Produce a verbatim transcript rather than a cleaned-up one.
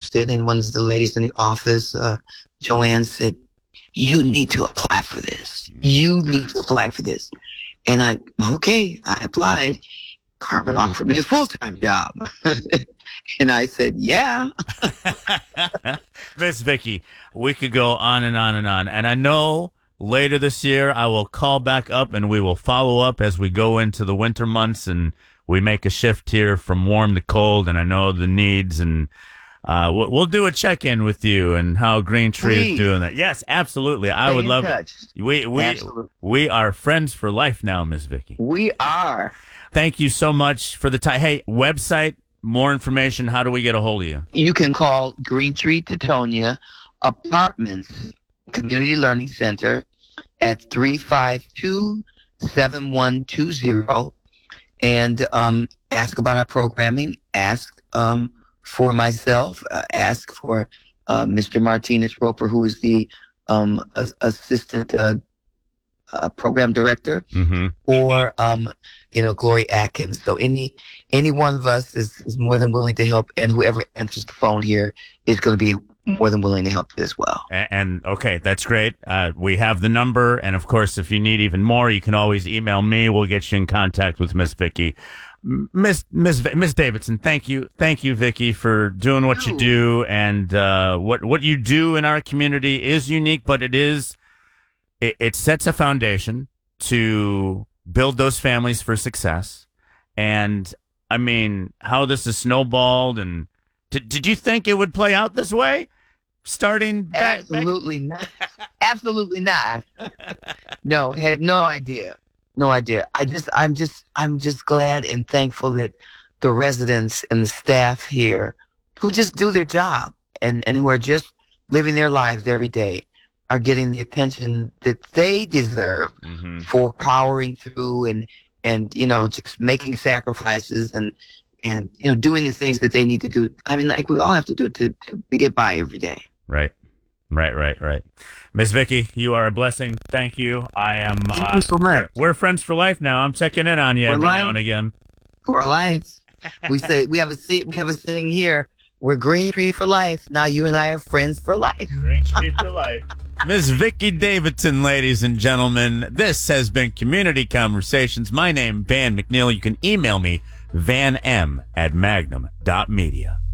interested. And one of the ladies in the office, uh, Joanne, said, "You need to apply for this. You need to apply for this." And I, okay, I applied. Carmen offered me a full-time job. And I said, yeah. Miss Vicki, we could go on and on and on. And I know later this year I will call back up and we will follow up as we go into the winter months and we make a shift here from warm to cold. And I know the needs, and uh, we'll, we'll do a check-in with you and how Green Tree Please. is doing that. Yes, absolutely. I Stay would in love touch. it. We, we, Absolutely. we are friends for life now, Miss Vicki. We are. Thank you so much for the time. Hey, website, more information. How do we get a hold of you? You can call Green Tree Tetonia Apartments Community Learning Center at three five two, seven one two zero and um, ask about our programming. Ask um, for myself. Uh, ask for uh, Mister Martinez Roper, who is the um, a- assistant uh, uh, program director, Mm-hmm. or um, you know, Glory Atkins. So any any one of us is, is more than willing to help, and whoever answers the phone here is going to be more than willing to help you as well. And, and okay, that's great. Uh, we have the number, and of course, if you need even more, you can always email me. We'll get you in contact with Miss Vicki. M- Miss Miss V- Miss Davidson, thank you, thank you, Vicki, for doing what you do, and uh, what what you do in our community is unique, but it is it, it sets a foundation to build those families for success. And I mean, how this has snowballed, and did, did you think it would play out this way? Starting back, Absolutely not. Absolutely not. No, had no idea. No idea. I just, I'm just, I'm just glad and thankful that the residents and the staff here, who just do their job and and who are just living their lives every day, are getting the attention that they deserve Mhm. for powering through and and you know, just making sacrifices and and you know, doing the things that they need to do. I mean, like we all have to do to, to get by every day. Right, right, right, right. Miss Vicki, you are a blessing. Thank you. I am. Thank Uh, you so much. we're friends for life now. I'm checking in on you We're every live. now and again. For our lives. We say we have a seat, we have a sitting here. We're Green Tree for life. Now you and I are friends for life. Green Tree for life. Miss Vicki Davidson, ladies and gentlemen. This has been Community Conversations. My name, Van McNeil. You can email me, vanm at magnum dot media.